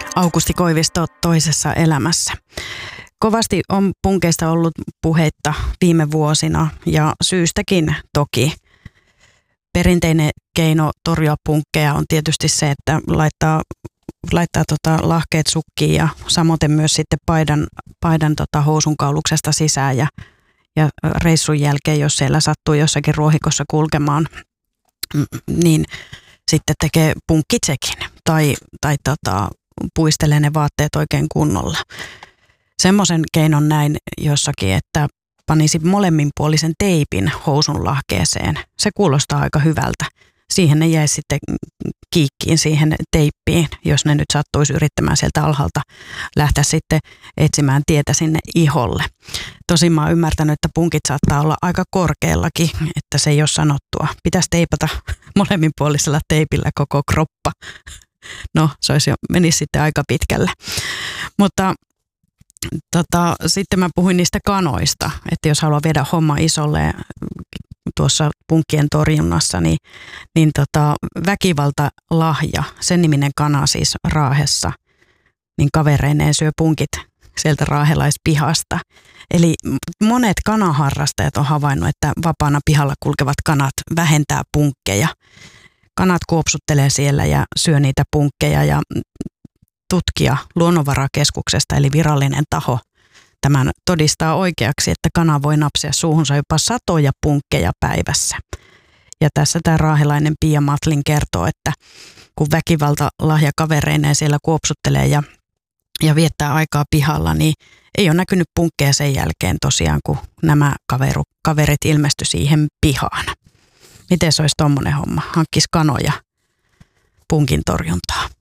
Aukusti Koivisto toisessa elämässä. Kovasti on punkeista ollut puhetta viime vuosina ja syystäkin toki. Perinteinen keino torjua punkkeja on tietysti se, että laittaa lahkeet sukkiin ja samoin myös sitten paidan housunkauluksesta sisään ja reissun jälkeen, jos siellä sattuu jossakin ruohikossa kulkemaan, niin sitten tekee punkkitsekin tai puistelee ne vaatteet oikein kunnolla. Semmoisen keinon näin jossakin, että panisi molemminpuolisen teipin housun lahkeeseen. Se kuulostaa aika hyvältä. Siihen ne jäisi sitten kiikkiin siihen teippiin, jos ne nyt sattuisi yrittämään sieltä alhaalta lähteä sitten etsimään tietä sinne iholle. Tosin mä oon ymmärtänyt, että punkit saattaa olla aika korkeallakin, että se ei ole sanottua. Pitäisi teipata molemminpuolisella teipillä koko kroppa. No, menisi sitten aika pitkälle. Mutta sitten mä puhuin niistä kanoista, että jos haluaa viedä homma isolle tuossa punkkien torjunnassa, niin väkivaltalahja, sen niminen kana siis Raahessa, niin kavereineen syö punkit sieltä raahelaispihasta. Eli monet kanaharrastajat on havainnut, että vapaana pihalla kulkevat kanat vähentää punkkeja. Kanat kuopsuttelee siellä ja syö niitä punkkeja ja tutkija Luonnonvarakeskuksesta, eli virallinen taho, tämän todistaa oikeaksi, että kana voi napsia suuhunsa jopa 100 punkkeja päivässä. Ja tässä tämä raahelainen Pia Matlin kertoo, että kun väkivaltalahja kavereineen siellä kuopsuttelee ja viettää aikaa pihalla, niin ei ole näkynyt punkkeja sen jälkeen tosiaan, kun nämä kaverit ilmestyi siihen pihaan. Miten se olisi tommonen homma? Hankkisi kanoja punkin torjuntaa.